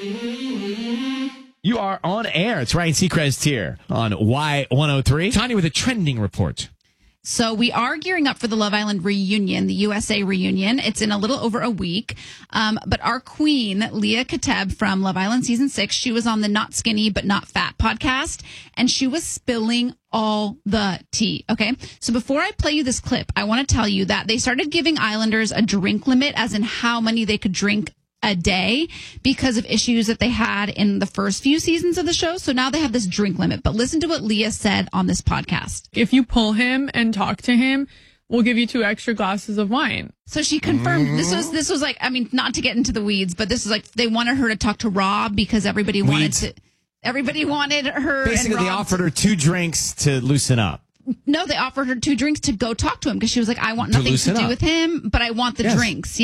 You are on air. It's Ryan Seacrest here on Y103. Tanya with a trending report. So we are gearing up for the Love Island reunion, the USA reunion. It's in a little over a week. But our queen, Leah Kateb from Love Island Season 6, she was on the Not Skinny But Not Fat podcast, and she was spilling all the tea. Okay. So before I play you this clip, I want to tell you that they started giving Islanders a drink limit, as in how many they could drink a day, because of issues that they had in the first few seasons of the show. So now they have this drink limit. But listen to what Leah said on this podcast. If you pull him and talk to him, we'll give you 2 extra glasses of wine. So she confirmed this was like, I mean, not to get into the weeds, but this is like they wanted her to talk to Rob because everybody wanted her. Basically, and they Rob offered her 2 drinks to loosen up. No, they offered her 2 drinks to go talk to him because she was like, I want nothing to do with him, but I want the drinks.